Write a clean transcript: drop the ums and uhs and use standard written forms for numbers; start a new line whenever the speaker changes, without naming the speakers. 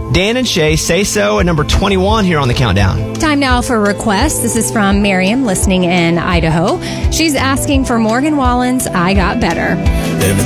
Dan and Shay, Say So at number 21 here on the countdown.
Time now for requests. This is from Miriam, listening in Idaho. She's asking for Morgan Wallen's I Got Better.